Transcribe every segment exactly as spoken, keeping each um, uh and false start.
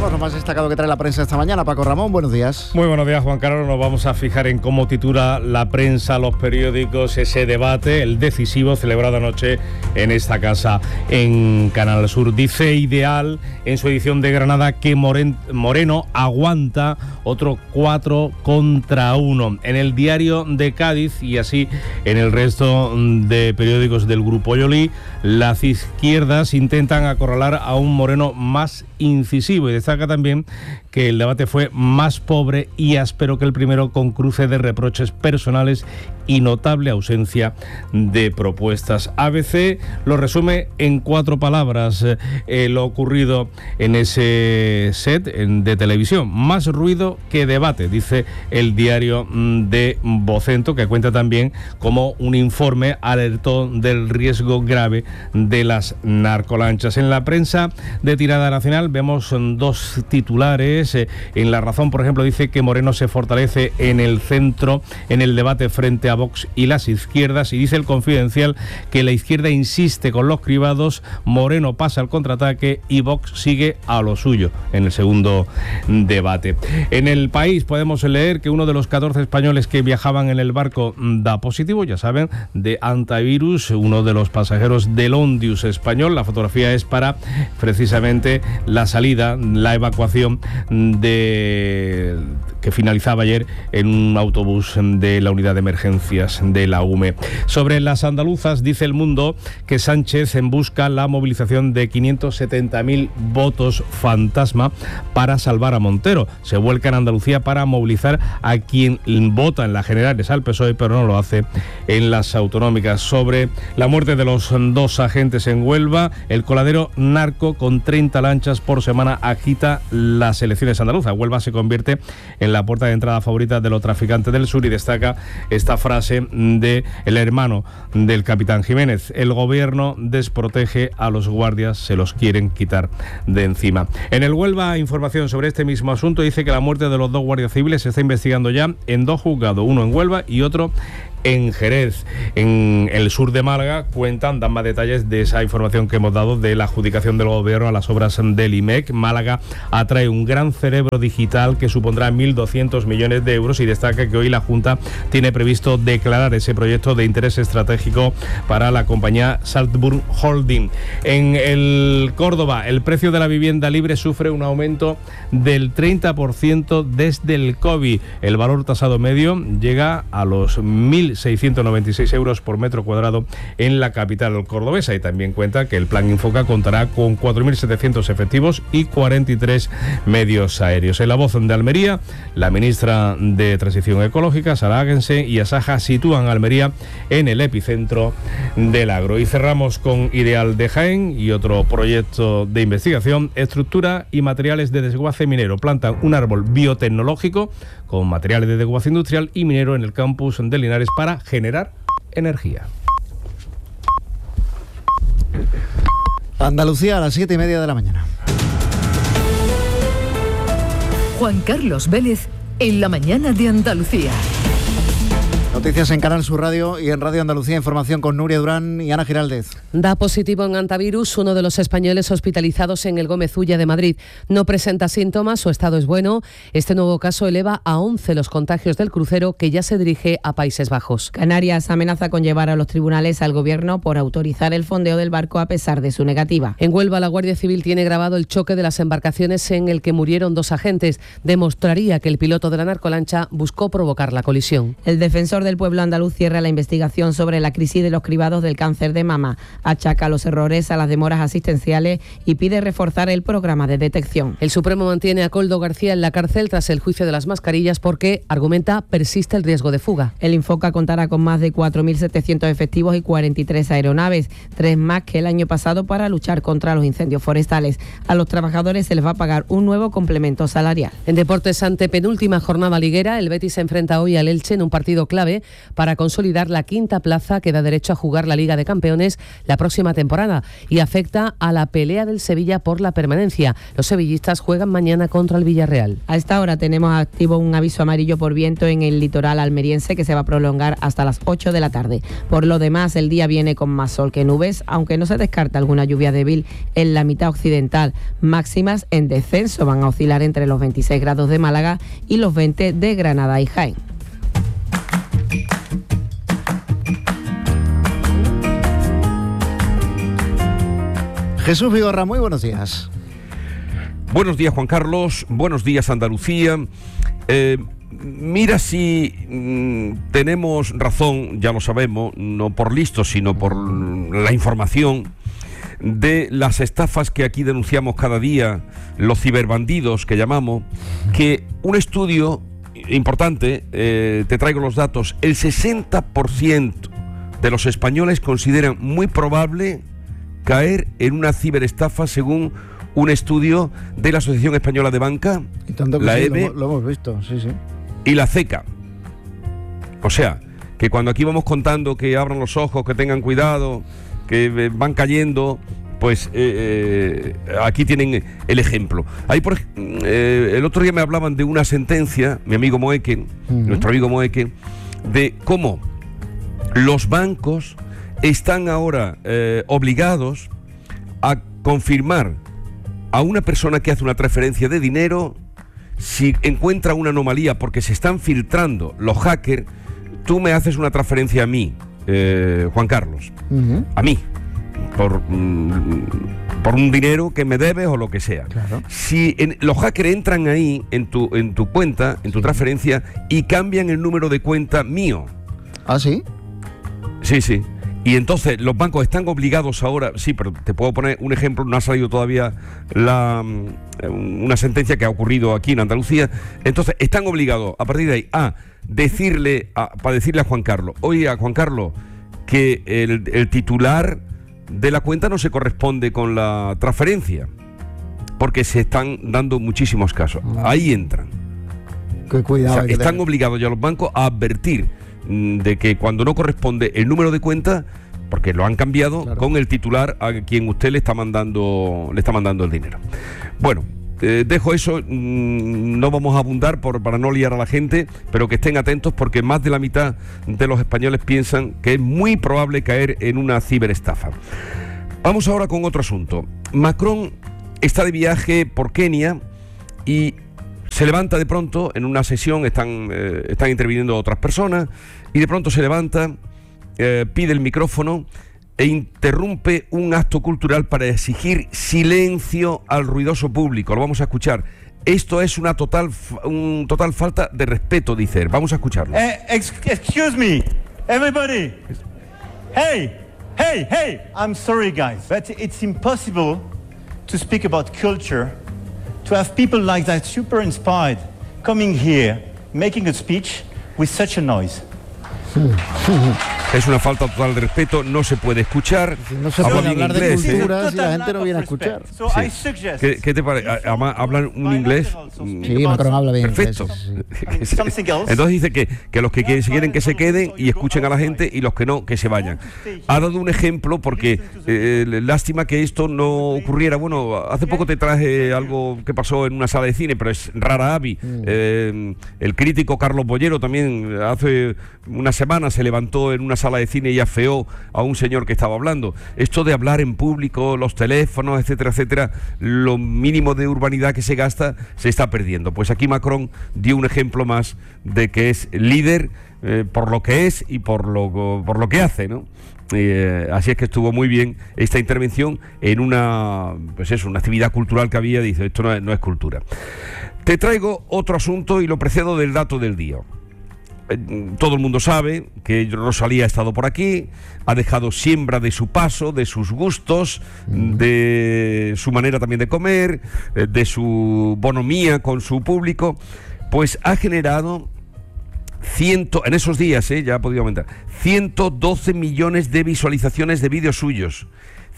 Repasamos lo más destacado que trae la prensa esta mañana. Paco Ramón, buenos días. Muy buenos días, Juan Carlos. Nos vamos a fijar en cómo titula la prensa, los periódicos, ese debate, el decisivo, celebrado anoche en esta casa en Canal Sur. Dice Ideal, en su edición de Granada, que Moren, Moreno aguanta otro cuatro contra uno. En el Diario de Cádiz, y así en el resto de periódicos del Grupo Yoli, las izquierdas intentan acorralar a un Moreno más incisivo, y destaca también que el debate fue más pobre y áspero que el primero, con cruce de reproches personales y notable ausencia de propuestas. A B C lo resume en cuatro palabras, eh, lo ocurrido en ese set de televisión: más ruido que debate, dice el Diario de Vocento, que cuenta también como un informe alertó del riesgo grave de las narcolanchas. En la prensa de tirada nacional vemos dos titulares. En La Razón, por ejemplo, dice que Moreno se fortalece en el centro, en el debate frente a Vox y las izquierdas, y dice El Confidencial que la izquierda insiste con los cribados, Moreno pasa al contraataque y Vox sigue a lo suyo en el segundo debate. En El País podemos leer que uno de los catorce españoles que viajaban en el barco da positivo, ya saben, de antivirus, uno de los pasajeros del Ondius español. La fotografía es para precisamente la salida, la evacuación de que finalizaba ayer en un autobús de la unidad de emergencias de la U M E. Sobre las andaluzas, dice El Mundo que Sánchez en busca la movilización de quinientos setenta mil votos fantasma para salvar a Montero. Se vuelca en Andalucía para movilizar a quien vota en las generales al P S O E, pero no lo hace en las autonómicas. Sobre la muerte de los dos agentes en Huelva, el coladero narco con treinta lanchas por semana agita las elecciones andaluzas. Huelva se convierte en la puerta de entrada favorita de los traficantes del sur, y destaca esta frase de el hermano del capitán Jiménez: el gobierno desprotege a los guardias, se los quieren quitar de encima. En el Huelva, información sobre este mismo asunto, dice que la muerte de los dos guardias civiles se está investigando ya en dos juzgados, uno en Huelva y otro en Jerez. En el sur de Málaga cuentan, dan más detalles de esa información que hemos dado de la adjudicación del gobierno a las obras del I M E C. Málaga atrae un gran cerebro digital que supondrá mil doscientos millones de euros, y destaca que hoy la Junta tiene previsto declarar ese proyecto de interés estratégico para la compañía Saltburn Holding. En el Córdoba, el precio de la vivienda libre sufre un aumento del treinta por ciento desde el COVID. El valor tasado medio llega a los mil seiscientos noventa y seis euros por metro cuadrado en la capital cordobesa, y también cuenta que el Plan Infoca contará con cuatro mil setecientos efectivos y cuarenta y tres medios aéreos. En La Voz de Almería, la ministra de Transición Ecológica, Sara Agense, y Asaja sitúan a Almería en el epicentro del agro. Y cerramos con Ideal de Jaén y otro proyecto de investigación: estructura y materiales de desguace minero. Plantan un árbol biotecnológico con materiales de desguace industrial y minero en el campus de Linares para generar energía. Andalucía a las siete y media de la mañana. Juan Carlos Vélez en la mañana de Andalucía. Noticias en Canal Sur Radio y en Radio Andalucía. Información con Nuria Durán y Ana Giraldez. Da positivo en antivirus uno de los españoles hospitalizados en el Gómez Ulla de Madrid. No presenta síntomas, su estado es bueno. Este nuevo caso eleva a once los contagios del crucero, que ya se dirige a Países Bajos. Canarias amenaza con llevar a los tribunales al gobierno por autorizar el fondeo del barco a pesar de su negativa. En Huelva, la Guardia Civil tiene grabado el choque de las embarcaciones en el que murieron dos agentes. Demostraría que el piloto de la narcolancha buscó provocar la colisión. El defensor del pueblo andaluz cierra la investigación sobre la crisis de los cribados del cáncer de mama. Achaca los errores a las demoras asistenciales y pide reforzar el programa de detección. El Supremo mantiene a Koldo García en la cárcel tras el juicio de las mascarillas porque, argumenta, persiste el riesgo de fuga. El Infoca contará con más de cuatro mil setecientos efectivos y cuarenta y tres aeronaves, tres más que el año pasado, para luchar contra los incendios forestales. A los trabajadores se les va a pagar un nuevo complemento salarial. En deportes, ante penúltima jornada liguera, el Betis se enfrenta hoy al Elche en un partido clave clave para consolidar la quinta plaza que da derecho a jugar la Liga de Campeones la próxima temporada y afecta a la pelea del Sevilla por la permanencia. Los sevillistas juegan mañana contra el Villarreal. A esta hora tenemos activo un aviso amarillo por viento en el litoral almeriense que se va a prolongar hasta las ocho de la tarde. Por lo demás, el día viene con más sol que nubes, aunque no se descarta alguna lluvia débil en la mitad occidental. Máximas en descenso van a oscilar entre los veintiséis grados de Málaga y los veinte de Granada y Jaén. Jesús Vigorra, muy buenos días. Buenos días, Juan Carlos. Buenos días, Andalucía. Eh, mira si mmm, tenemos razón, ya lo sabemos, no por listos, sino por la información de las estafas que aquí denunciamos cada día, los ciberbandidos que llamamos, que un estudio importante, eh, te traigo los datos, el sesenta por ciento de los españoles consideran muy probable caer en una ciberestafa según un estudio de la Asociación Española de Banca, y tanto que la sí, E B E lo, lo hemos visto, sí, sí. y la CECA. O sea, que cuando aquí vamos contando que abran los ojos, que tengan cuidado, que eh, van cayendo, pues eh, eh, aquí tienen el ejemplo. Ahí por, eh, el otro día me hablaban de una sentencia, mi amigo Moeque, uh-huh. nuestro amigo Moeque, de cómo los bancos están ahora eh, obligados a confirmar a una persona que hace una transferencia de dinero si encuentra una anomalía porque se están filtrando los hackers. Tú me haces una transferencia a mí, eh, Juan Carlos, uh-huh. a mí, por, mm, por un dinero que me debes o lo que sea. Claro. Si en, los hackers entran ahí en tu, en tu cuenta, en tu sí. transferencia, y cambian el número de cuenta mío. ¿Ah, sí? Sí, sí. Y entonces los bancos están obligados ahora, sí, pero te puedo poner un ejemplo, no ha salido todavía la, una sentencia que ha ocurrido aquí en Andalucía. Entonces están obligados a partir de ahí a decirle, a, para decirle a Juan Carlos, oye, a Juan Carlos, que el, el titular de la cuenta no se corresponde con la transferencia, porque se están dando muchísimos casos. Ahí entran. Qué cuidado. O sea, están obligados ya los bancos a advertir de que cuando no corresponde el número de cuenta, porque lo han cambiado, claro, con el titular a quien usted le está mandando le está mandando el dinero. Bueno, eh, dejo eso, mmm, no vamos a abundar por, para no liar a la gente, pero que estén atentos porque más de la mitad de los españoles piensan que es muy probable caer en una ciberestafa. Vamos ahora con otro asunto. Macron está de viaje por Kenia y se levanta de pronto, en una sesión están, eh, están interviniendo otras personas, y de pronto se levanta, eh, pide el micrófono e interrumpe un acto cultural para exigir silencio al ruidoso público. Lo vamos a escuchar. Esto es una total, un total falta de respeto, dice él. Vamos a escucharlo. Uh, excuse me, everybody. Hey, hey, hey. I'm sorry, guys, but it's impossible to speak about culture, to have people like that, super inspired, coming here, making a speech with such a noise. Es una falta total de respeto, no se puede escuchar. No se puede hablar de cultura si la gente no viene a escuchar. Sí. ¿Qué, ¿Qué te parece? Además, hablan un inglés. Sí, Macron habla bien. Perfecto. Inglés, sí. Entonces dice que, que los que quieren, si quieren que se queden y escuchen a la gente, y los que no, que se vayan. Ha dado un ejemplo porque eh, lástima que esto no ocurriera. Bueno, hace poco te traje algo que pasó en una sala de cine, pero es rara avis. Mm. Eh, el crítico Carlos Bollero también hace una semana se levantó en una sala de cine y afeó a un señor que estaba hablando. Esto de hablar en público, los teléfonos, etcétera, etcétera, lo mínimo de urbanidad que se gasta se está perdiendo. Pues aquí Macron dio un ejemplo más de que es líder eh, por lo que es y por lo, por lo que hace, ¿no? Eh, así es que estuvo muy bien esta intervención en una, pues eso, una actividad cultural que había. Dice, esto no es, no es cultura. Te traigo otro asunto y lo precedo del dato del día. Todo el mundo sabe que Rosalía ha estado por aquí, ha dejado siembra de su paso, de sus gustos, mm. de su manera también de comer, de su bonomía con su público. Pues ha generado ciento, en esos días, eh, ya ha podido aumentar, ciento doce millones de visualizaciones de vídeos suyos,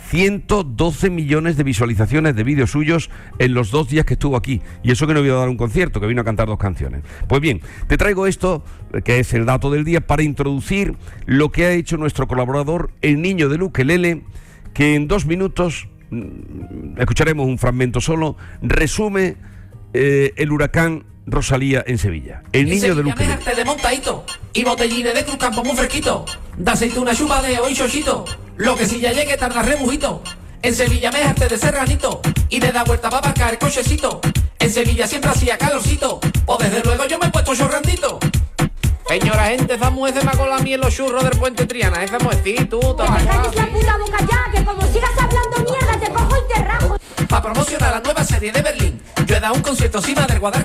ciento doce millones de visualizaciones de vídeos suyos en los dos días que estuvo aquí. Y eso que no vino a dar un concierto, que vino a cantar dos canciones. Pues bien, te traigo esto, que es el dato del día, para introducir lo que ha hecho nuestro colaborador, el niño del ukelele, que en dos minutos, escucharemos un fragmento solo, resume eh, el huracán Rosalía en Sevilla. El niño del ukelele. De montadito y botellines de Cruz Campo muy fresquito, de aceituna chupa de hoy chochito, lo que si ya llegue tarda remujito. En Sevilla me dejaste de serranito y le da vuelta para aparcar el cochecito. En Sevilla siempre hacía calorcito, o desde luego yo me he puesto chorrandito. Señora gente, esa mujer se me ha colado a mí en los churros del Puente Triana. Esa mujer, sí, tú, te calles la puta boca ya, que como sigas hablando mierda te cojo y te rajo. Para promocionar la nueva serie de Berlín, yo he dado un concierto encima del Guadalquivir.